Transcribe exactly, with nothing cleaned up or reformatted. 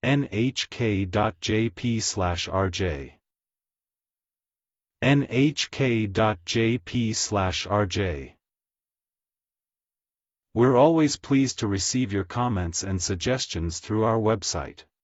N H K dot J P slash R J. N H K dot J P slash R J. We're always pleased to receive your comments and suggestions through our website.